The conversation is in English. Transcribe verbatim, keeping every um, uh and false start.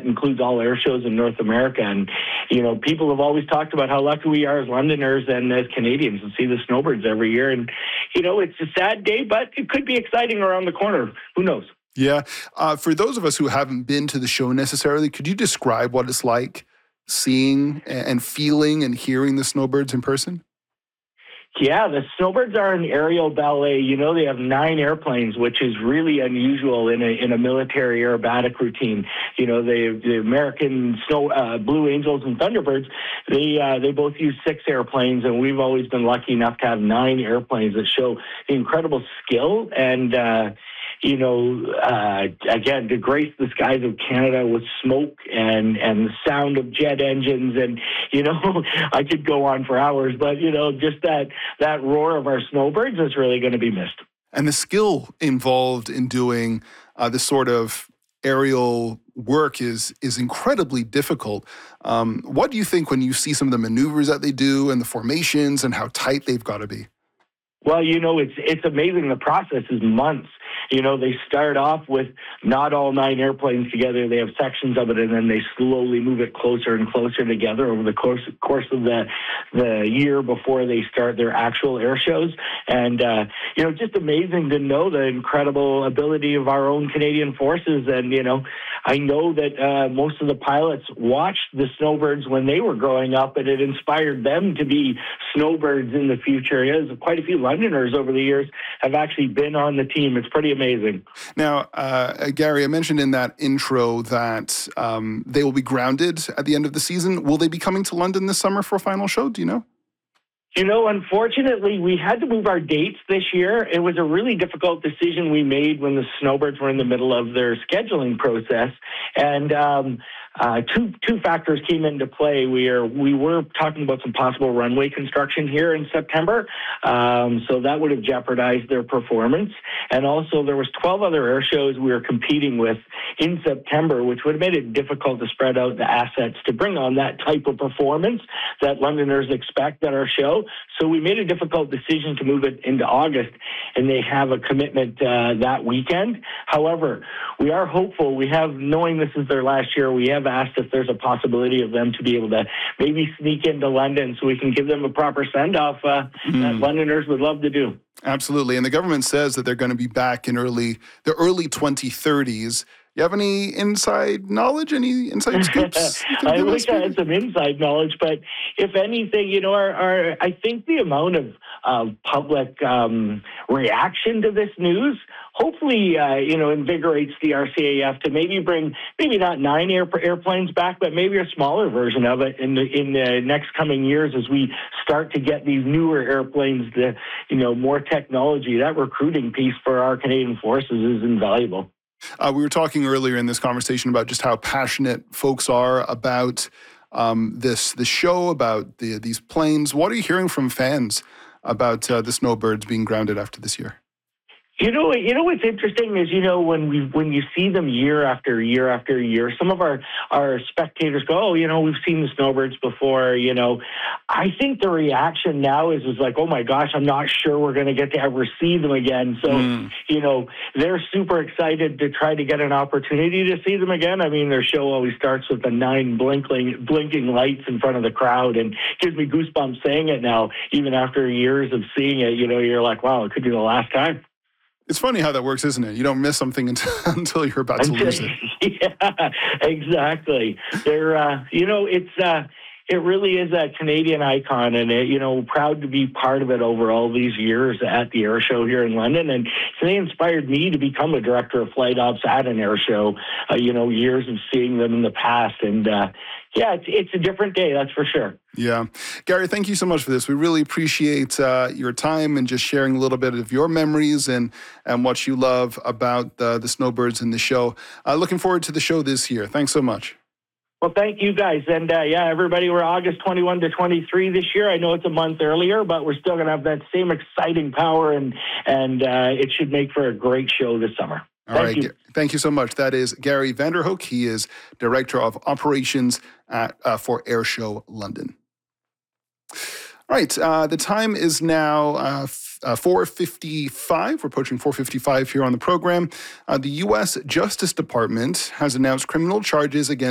includes all air shows in North America. And, you know, people have always talked about how lucky we are as Londoners and as Canadians to see the snowbirds every year. And, you know, it's a sad day, but it could be exciting around the corner. Who knows? Yeah. Uh, for those of us who haven't been to the show necessarily, could you describe what it's like seeing and feeling and hearing the snowbirds in person? Yeah, the snowbirds are an aerial ballet. You know, they have nine airplanes, which is really unusual in a in a military aerobatic routine. You know, the the American snow uh, Blue Angels and Thunderbirds, they uh, they both use six airplanes, and we've always been lucky enough to have nine airplanes that show the incredible skill and. Uh, You know, uh, again, to grace the skies of Canada with smoke and, and the sound of jet engines. And, you know, I could go on for hours, but, you know, just that, that roar of our snowbirds is really going to be missed. And the skill involved in doing uh, this sort of aerial work is is incredibly difficult. Um, what do you think when you see some of the maneuvers that they do and the formations and how tight they've got to be? Well, you know, it's it's amazing. The process is months. You know, they start off with not all nine airplanes together. They have sections of it, and then they slowly move it closer and closer together over the course course of the the year before they start their actual air shows. And uh, you know, just amazing to know the incredible ability of our own Canadian forces. And you know, I know that uh, most of the pilots watched the snowbirds when they were growing up, and it inspired them to be snowbirds in the future. There's quite a few Londoners over the years have actually been on the team. It's pretty amazing. Now, uh, Gary, I mentioned in that intro that um, they will be grounded at the end of the season. Will they be coming to London this summer for a final show? Do you know? You know, unfortunately, we had to move our dates this year. It was a really difficult decision we made when the snowbirds were in the middle of their scheduling process. And um, uh, two two factors came into play. We are we were talking about some possible runway construction here in September, um, so that would have jeopardized their performance. And also, there was twelve other air shows we were competing with in September, which would have made it difficult to spread out the assets to bring on that type of performance that Londoners expect at our show. So we made a difficult decision to move it into August, and they have a commitment uh, that weekend. However, we are hopeful. We have, knowing this is their last year, we have asked if there's a possibility of them to be able to maybe sneak into London so we can give them a proper send-off uh, mm. that Londoners would love to do. Absolutely. And the government says that they're going to be back in early the early twenty thirties. You have any inside knowledge, any inside scoops? I wish I had some inside knowledge, but if anything, you know, our, our I think the amount of uh, public um, reaction to this news hopefully, uh, you know, invigorates the R C A F to maybe bring maybe not nine air, airplanes back, but maybe a smaller version of it in the in the next coming years as we start to get these newer airplanes, the you know more technology. That recruiting piece for our Canadian forces is invaluable. Uh, we were talking earlier in this conversation about just how passionate folks are about um, this this show, about the, these planes. What are you hearing from fans about uh, the snowbirds being grounded after this year? You know, you know what's interesting is, you know, when we when you see them year after year after year, some of our, our spectators go, oh, you know, we've seen the snowbirds before, you know. I think the reaction now is, is like, oh, my gosh, I'm not sure we're going to get to ever see them again. So, mm. you know, they're super excited to try to get an opportunity to see them again. I mean, their show always starts with the nine blinking, blinking lights in front of the crowd, and gives me goosebumps saying it now. Even after years of seeing it, you know, you're like, wow, it could be the last time. It's funny how that works, isn't it? You don't miss something until, until you're about to lose it. Yeah, exactly. They're, uh, you know, it's uh, it really is a Canadian icon, and it, you know, proud to be part of it over all these years at the air show here in London. And so they inspired me to become a director of flight ops at an air show. Uh, you know, years of seeing them in the past, and uh, yeah, it's it's a different day, that's for sure. Yeah. Gary, thank you so much for this. We really appreciate uh, your time and just sharing a little bit of your memories and, and what you love about uh, the snowbirds in the show. Uh, looking forward to the show this year. Thanks so much. Well, thank you guys. And uh, yeah, everybody, we're August twenty-first to twenty-three this year. I know it's a month earlier, but we're still going to have that same exciting power, and, and uh, it should make for a great show this summer. All Thank right. you. Thank you so much. That is Gary Vanderhoek. He is Director of Operations at, uh, for Airshow London. All right. Uh, the time is now uh, f- uh, four fifty-five. We're approaching four fifty-five here on the program. Uh, the U S Justice Department has announced criminal charges against